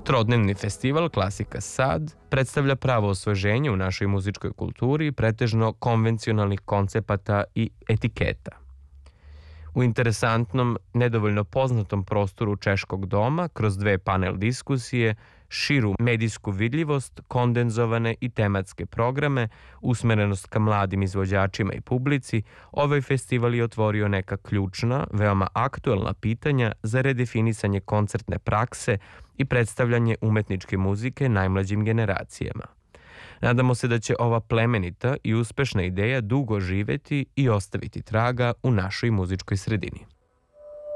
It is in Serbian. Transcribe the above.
Trodnevni festival Klasika Sad predstavlja pravo osveženje u našoj muzičkoj kulturi, pretežno konvencionalnih koncepata i etiketa. U interesantnom, nedovoljno poznatom prostoru Češkog doma, kroz dve panel diskusije, širu medijsku vidljivost, kondenzovane i tematske programe, usmerenost ka mladim izvođačima i publici, ovaj festival je otvorio neka ključna, veoma aktuelna pitanja za redefinisanje koncertne prakse i predstavljanje umetničke muzike najmlađim generacijama. Nadamo se da će ova plemenita i uspešna ideja dugo živeti i ostaviti traga u našoj muzičkoj sredini.